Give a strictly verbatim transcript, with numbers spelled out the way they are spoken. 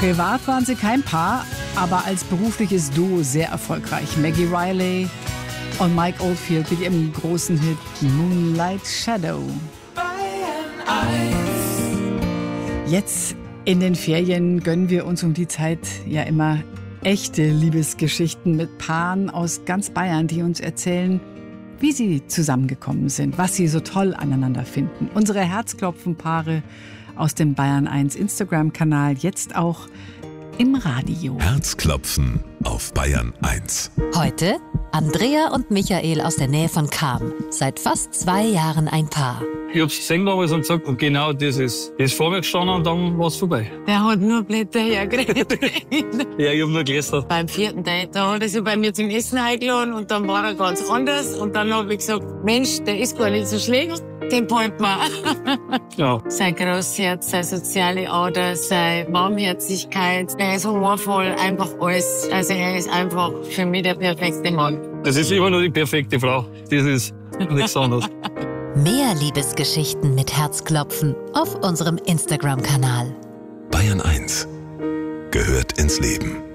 Privat waren sie kein Paar, aber als berufliches Duo sehr erfolgreich. Maggie Riley und Mike Oldfield mit ihrem großen Hit Moonlight Shadow. Jetzt in den Ferien gönnen wir uns um die Zeit ja immer echte Liebesgeschichten mit Paaren aus ganz Bayern, die uns erzählen, wie sie zusammengekommen sind, was sie so toll aneinander finden. Unsere Herzklopfen-Paare aus dem Bayern eins Instagram-Kanal, jetzt auch im Radio. Herzklopfen auf Bayern eins. Heute Andrea und Michael aus der Nähe von Cham. Seit fast zwei Jahren ein Paar. Ich hab's gesehen damals und gesagt, und genau das ist, das ist vor mir gestanden und dann war's vorbei. Der hat nur Blätter hergeredet. Ja, ich hab nur gelästert. Beim vierten Date, da hat er sich bei mir zum Essen eingeladen und dann war er ganz anders. Und dann hab ich gesagt, Mensch, der ist gar nicht so schlecht, den behalten wir. Ja. Sein Großherz, seine soziale Ader, seine Warmherzigkeit, er ist humorvoll, einfach alles. Also er ist einfach für mich der perfekte Mann. Das ist immer nur die perfekte Frau. Das ist nichts anderes. Mehr Liebesgeschichten mit Herzklopfen auf unserem Instagram-Kanal. Bayern eins gehört ins Leben.